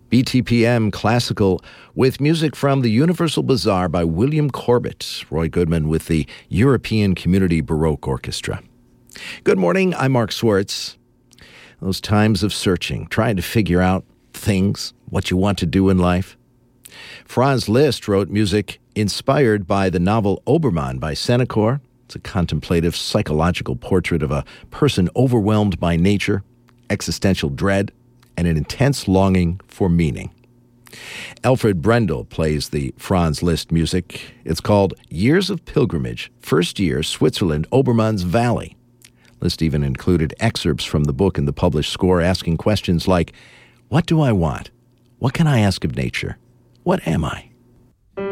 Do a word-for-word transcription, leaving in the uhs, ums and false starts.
B T P M Classical with music from the Universal Bazaar by William Corbett. Roy Goodman with the European Community Baroque Orchestra. Good morning, I'm Mark Swartz. Those times of searching, trying to figure out things, what you want to do in life. Franz Liszt wrote music inspired by the novel Obermann by Senancour. It's a contemplative psychological portrait of a person overwhelmed by nature, existential dread, and an intense longing for meaning. Alfred Brendel plays the Franz Liszt music. It's called Years of Pilgrimage, First Year, Switzerland, Obermann's Valley. Liszt even included excerpts from the book in the published score asking questions like, what do I want? What can I ask of nature? What am I?